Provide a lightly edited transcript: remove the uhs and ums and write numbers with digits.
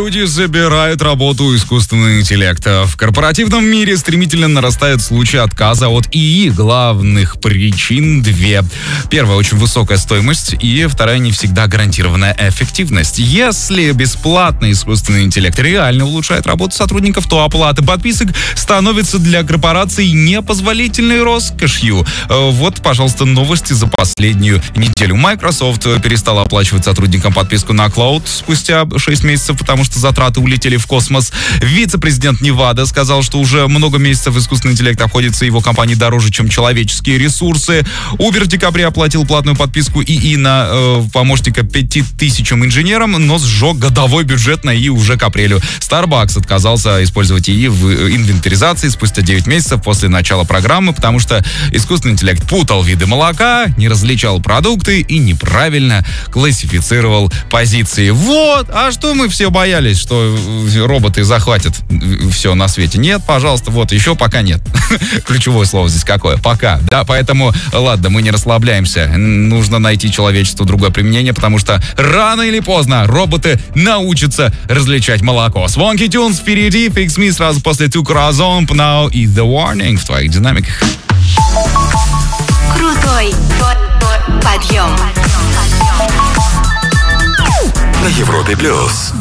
Люди забирают работу искусственного интеллекта. В корпоративном мире стремительно нарастают случаи отказа от ИИ. Главных причин две. Первая — очень высокая стоимость, и вторая — не всегда гарантированная эффективность. Если бесплатный искусственный интеллект реально улучшает работу сотрудников, то оплата подписок становится для корпораций непозволительной роскошью. Вот, пожалуйста, новости за последнюю неделю. Microsoft перестала оплачивать сотрудникам подписку на Cloud спустя 6 месяцев, потому что затраты улетели в космос. Вице-президент Невада сказал, что уже много месяцев искусственный интеллект обходится его компании дороже, чем человеческие ресурсы. Uber в декабре оплатил платную подписку ИИ на помощника 5000 инженерам, но сжег годовой бюджет на ИИ уже к апрелю. Starbucks отказался использовать ИИ в инвентаризации спустя 9 месяцев после начала программы, потому что искусственный интеллект путал виды молока, не различал продукты и неправильно классифицировал позиции. Вот, а что мы все боялись, что роботы захватят все на свете? Нет, пожалуйста, вот, еще пока нет. Ключевое слово здесь какое? Пока. Да, поэтому, ладно, мы не расслабляемся. Нужно найти человечеству другое применение, потому что рано или поздно роботы научатся различать молоко. Swanky Tunes впереди, Fix Me сразу после Two Corazon, Now и The Warning в твоих динамиках. Крутой подъем. На Европе+.